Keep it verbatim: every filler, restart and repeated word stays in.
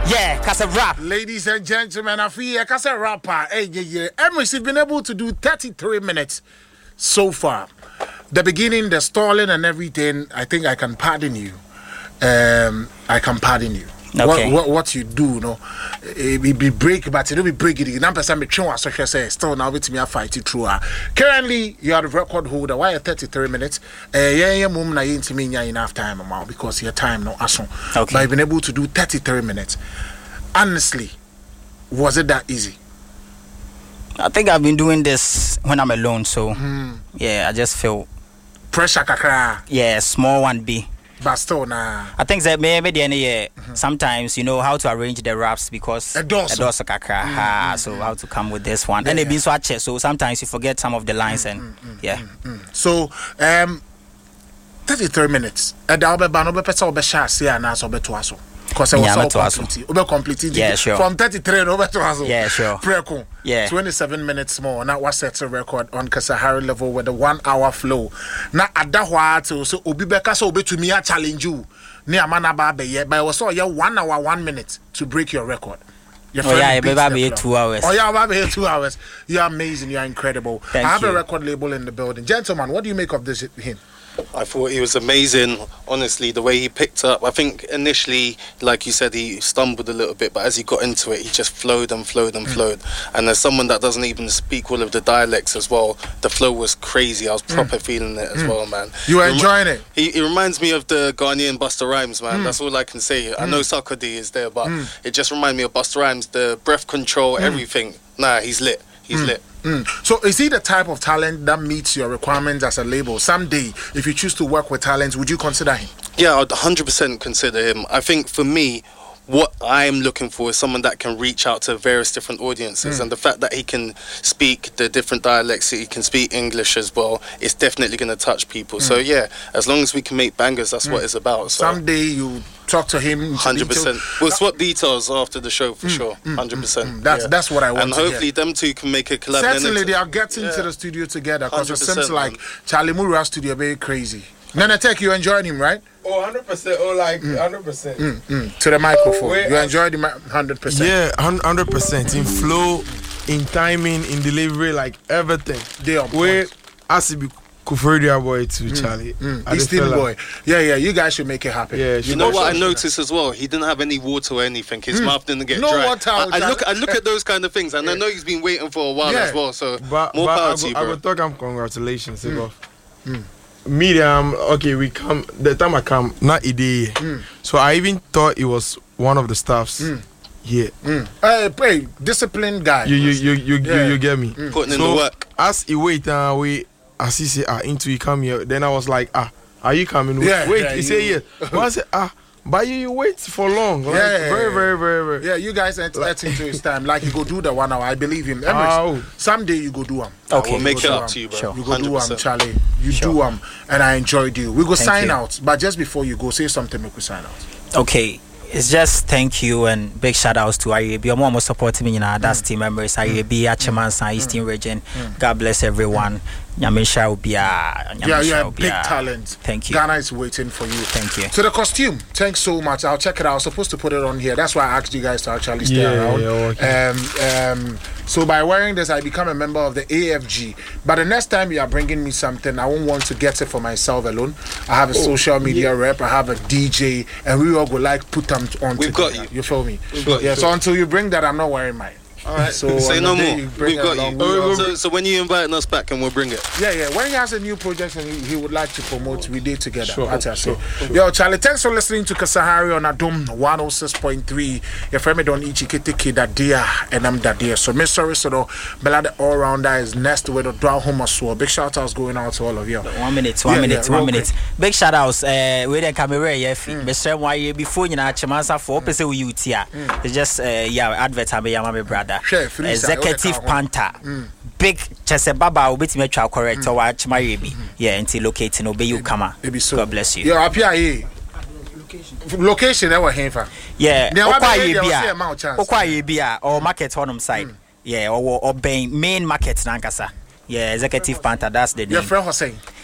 Yeah, Casa Rap. Ladies and gentlemen, I feel like Casa Rapper. Hey, yeah, yeah. Emirates have been able to do thirty-three minutes so far. The beginning, the stalling and everything, I think I can pardon you. Um, I can pardon you. Okay. What, what, what you do, no, it be, be break, but it will be break it. Number some be true, so she say still now with me a fight it through. Currently, you are the record holder. Why thirty-three minutes? Uh, yeah, yeah, mum na into me enough time, mama, because your time no aso. Okay. But I've been able to do thirty-three minutes. Honestly, was it that easy? I think I've been doing this when I'm alone, so mm. yeah, I just feel pressure kakra. Yeah, small one B. But still, nah. I think that maybe the end yeah, mm-hmm. sometimes you know how to arrange the raps because a dosa kakra. Mm-hmm. So how to come with this one, yeah, and it been swatch. So sometimes you forget some of the lines, mm-hmm. and mm-hmm. yeah. Mm-hmm. So um, thirty-three minutes. And I'll be bano be pesa obe shasi and also be tuaso. Because I was all complete. Obe complete. Yeah, sure. From thirty-three over tuaso. Yeah, sure. Preko. Yeah. twenty-seven minutes more. Now what sets a record on Kasahari level with the one hour flow. Now at that while so obi beka so obe to me a challenge you. Near Manaba be yet, but I was so yeah one hour one minute to break your record. Your oh yeah, baby, two hours. Oh yeah, baby, two hours. You're amazing. You're incredible. Thank I have you. a record label in the building, gentlemen. What do you make of this him? I thought he was amazing, honestly, the way he picked up. I think initially, like you said, he stumbled a little bit, but as he got into it, he just flowed and flowed and mm. flowed. And as someone that doesn't even speak all of the dialects as well, the flow was crazy. I was proper mm. feeling it as mm. well, man. You were enjoying it? He, he reminds me of the Ghanaian Busta Rhymes, man. Mm. That's all I can say. Mm. I know Sarkodie is there, but mm. it just reminds me of Busta Rhymes, the breath control, mm. everything. Nah, he's lit. He's mm. lit. Mm. So is he the type of talent that meets your requirements as a label? Someday, if you choose to work with talents, would you consider him? Yeah, I'd one hundred percent consider him. I think for me, what I'm looking for is someone that can reach out to various different audiences, mm. and the fact that he can speak the different dialects, he can speak English as well, it's definitely going to touch people. Mm. So yeah, as long as we can make bangers, that's mm. what it's about. So. Someday you talk to him. one hundred percent. We'll swap details after the show for mm. sure. one hundred percent. Mm. That's yeah. that's what I want. And to hopefully get. them two can make a collab. Certainly they are getting yeah. to the studio together because it seems like Charlie Mura's studio very crazy. Nana Tech, you enjoyed him, right? Oh, one hundred percent. Oh, like mm. one hundred percent. Mm, mm. To the microphone. Wait, you enjoyed him one hundred percent. Yeah, one hundred percent. In flow, in timing, in delivery, like everything. They are Where Asibi Kufuria boy too, mm. Charlie. Mm. He's still boy. Like, yeah, yeah, you guys should make it happen. Yeah, you know what I noticed as well? He didn't have any water or anything. His mm. mouth didn't get no dry. Water, I, I look I look at those kind of things, and yeah. I know he's been waiting for a while yeah. as well. So but, more but power I to go, you, bro. I will talk him congratulations. Mm. Mm. Medium, okay, we come the time I come, not a day. Mm. So I even thought it was one of the staffs mm. here. Mm. Hey, hey, disciplined guy. You you you you, yeah. you, you get me. Mm. Putting so in the work. As he wait and uh, we as he say ah into he come here, then I was like ah are you coming? Yeah, wait, yeah, he say yes. But I said ah. But you, you wait for long. Like, yeah, very, very, very, very. Yeah, you guys ain't like, into his time. Like, you go do the one hour. I believe him. Emirates, oh. someday you go do him. Okay, we'll make it up to you, bro. Sure. You go do him, Charlie. You sure. do him, and I enjoyed you. We go Thank sign you. out. But just before you go, say something, make we sign out. Okay. It's just thank you and big shout outs to I U A B. I'm almost supporting me in our mm. team members. I U A B, Achemansa, mm. Eastern Region. Mm. God bless everyone. Nyamisha will be a yeah, yeah, big talent. Thank you. Ghana is waiting for you. Thank you. So the costume, thanks so much. I'll check it out. I was supposed to put it on here. That's why I asked you guys to actually stay yeah, around. Yeah, okay. um, um, so by wearing this, I become a member of the A F G. But the next time you are bringing me something, I won't want to get it for myself alone. I have a oh, social media yeah. rep. I have a D J, and we all go like put them on. We've together. got you. You feel me? We've got yeah. you. So until you bring that, I'm not wearing mine. All right. So say no more. We've got along, you. we oh, so, so when you inviting us back, and we'll bring it. Yeah, yeah. When he has a new project and he, he would like to promote, we did together. Sure, That's sure, sure. sure. Yo, Charlie, thanks for listening to Kasahari on Adom one oh six point three. Your friend me don't ichi kiti that dear and I'm that dear. So, Miss Sorry, so Belade all rounder is next with a draw home as well. Big shout outs going out to all of you. One minute, one yeah, minute, yeah, one minute. Okay. Big shout outs. Uh, with the camera, yeah. Mister Why you before you know Chimansa for opposite with you here. It's just uh, yeah, advert I'm my brother. Sure, Executive Panther. Mm. Big Chese Baba will be to make you correct mm. or watch my baby. Mm-hmm. Yeah, until locating obey you come on. So. God bless you. You're up here. Location. Location that was here. Yeah. Okwa Bia or market on side. Mm. Yeah, or or main market Nankasa. Yeah, Executive Panther, that's the name. Your friend was saying.